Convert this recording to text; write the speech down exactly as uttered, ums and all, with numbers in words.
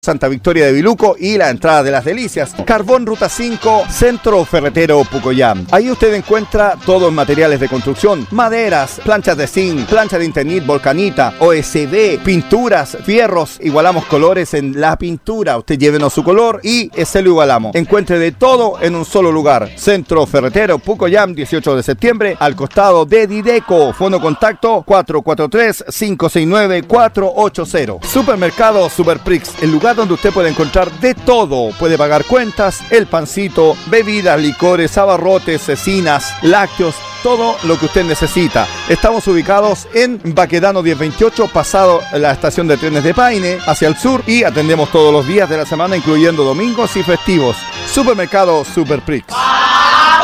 Santa Victoria de Biluco y la entrada de Las Delicias. Carbón Ruta cinco, Centro Ferretero Pucoyam. Ahí usted encuentra todos los materiales de construcción, maderas, planchas de zinc, plancha de Internet, Volcanita, O S B, pinturas, fierros. Igualamos colores en la pintura. Usted llévenos su color y se lo igualamos. Encuentre de todo en un solo lugar. Centro Ferretero Pucoyam, dieciocho de septiembre, al costado de Dideco. Fono contacto cuatro cuatro tres, cinco seis nueve, cuatro ocho cero. Supermercado Superprix, el lugar donde usted puede encontrar de todo. Puede pagar cuentas, el pancito, bebidas, licores, abarrotes, cecinas, lácteos, todo lo que usted necesita. Estamos ubicados en Baquedano diez veintiocho, pasado la estación de trenes de Paine, hacia el sur, y atendemos todos los días de la semana, incluyendo domingos y festivos. Supermercado Superprix.